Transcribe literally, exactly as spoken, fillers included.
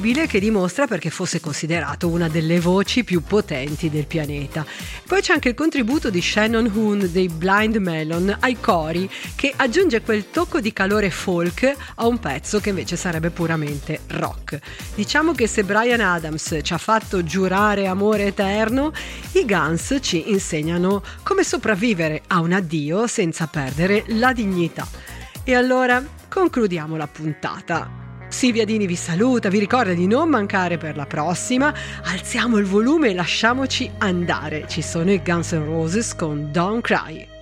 incredibile che dimostra perché fosse considerato una delle voci più potenti del pianeta. Poi c'è anche il contributo di Shannon Hoon dei Blind Melon ai cori, che aggiunge quel tocco di calore folk a un pezzo che invece sarebbe puramente rock. Diciamo che se Bryan Adams ci ha fatto giurare amore eterno, i Guns ci insegnano come sopravvivere a un addio senza perdere la dignità. E allora concludiamo la puntata. Silvia Dini vi saluta, vi ricorda di non mancare per la prossima. Alziamo il volume e lasciamoci andare. Ci sono i Guns N' Roses con Don't Cry.